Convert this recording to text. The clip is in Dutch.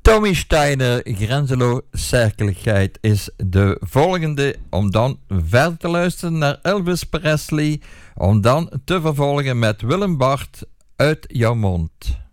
Tommy Steiner, Grenzeloos Zerkelijkheid is de volgende, om dan verder te luisteren naar Elvis Presley, om dan te vervolgen met Willem Bart, Uit jouw mond.